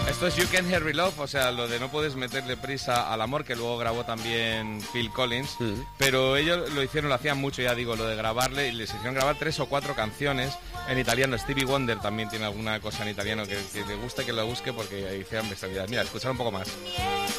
Esto es You Can't Hurry Love, o sea, lo de no puedes meterle prisa al amor, que luego grabó también Phil Collins, pero ellos lo hacían mucho, ya digo, lo de grabarle, y les hicieron grabar 3 o 4 canciones en italiano. Stevie Wonder también tiene alguna cosa en italiano que le guste, que lo busque, porque hicieron bestialidad. Mira, escuchar un poco más.